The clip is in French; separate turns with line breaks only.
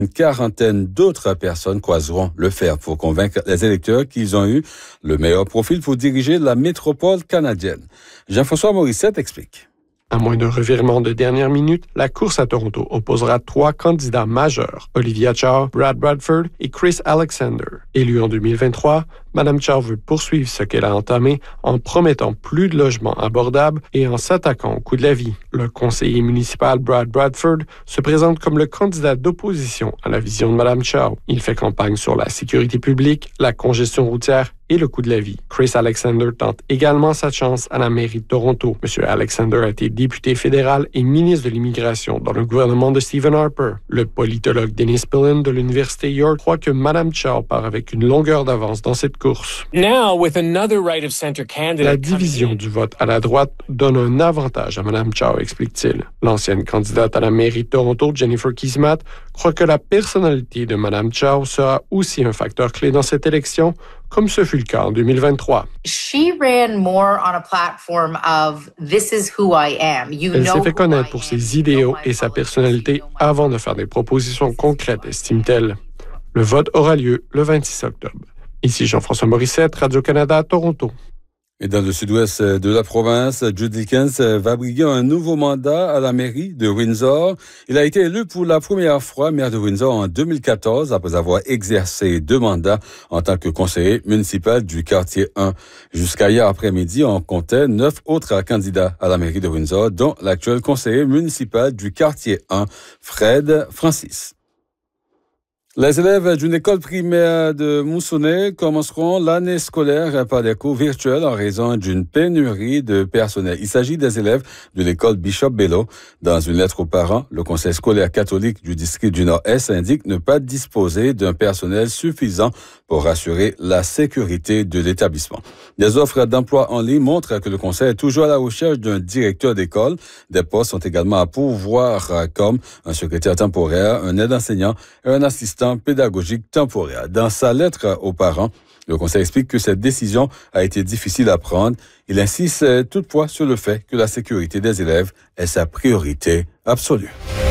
Une quarantaine d'autres personnes croiseront le fer pour convaincre les électeurs qu'ils ont eu le meilleur profil pour diriger la métropole canadienne. Jean-François Morissette explique.
À moins d'un revirement de dernière minute, la course à Toronto opposera 3 candidats majeurs, Olivia Chow, Brad Bradford et Chris Alexander. Élue en 2023, Mme Chow veut poursuivre ce qu'elle a entamé en promettant plus de logements abordables et en s'attaquant au coût de la vie. Le conseiller municipal Brad Bradford se présente comme le candidat d'opposition à la vision de Mme Chow. Il fait campagne sur la sécurité publique, la congestion routière et le coût de la vie. Chris Alexander tente également sa chance à la mairie de Toronto. M. Alexander a été député fédéral et ministre de l'Immigration dans le gouvernement de Stephen Harper. Le politologue Dennis Pillen de l'Université York croit que Mme Chow part avec une longueur d'avance dans cette course. La division du vote à la droite donne un avantage à Mme Chow, explique-t-il. L'ancienne candidate à la mairie de Toronto, Jennifer Keesmaat, croit que la personnalité de Mme Chow sera aussi un facteur clé dans cette élection, comme ce fut le cas en 2023.
Elle
s'est fait connaître pour ses idéaux et sa personnalité avant de faire des propositions concrètes, estime-t-elle. Le vote aura lieu le 26 octobre. Ici Jean-François Morissette, Radio-Canada, Toronto.
Et dans le sud-ouest de la province, Jude Dickens va briguer un nouveau mandat à la mairie de Windsor. Il a été élu pour la première fois maire de Windsor en 2014 après avoir exercé 2 mandats en tant que conseiller municipal du quartier 1. Jusqu'à hier après-midi, on comptait 9 autres candidats à la mairie de Windsor, dont l'actuel conseiller municipal du quartier 1, Fred Francis. Les élèves d'une école primaire de Mousonnet commenceront l'année scolaire par des cours virtuels en raison d'une pénurie de personnel. Il s'agit des élèves de l'école Bishop Bello. Dans une lettre aux parents, le conseil scolaire catholique du district du Nord-Est indique ne pas disposer d'un personnel suffisant pour assurer la sécurité de l'établissement. Des offres d'emploi en ligne montrent que le conseil est toujours à la recherche d'un directeur d'école. Des postes sont également à pourvoir comme un secrétaire temporaire, un aide enseignant et un assistant pédagogique temporaire. Dans sa lettre aux parents, le conseil explique que cette décision a été difficile à prendre. Il insiste toutefois sur le fait que la sécurité des élèves est sa priorité absolue.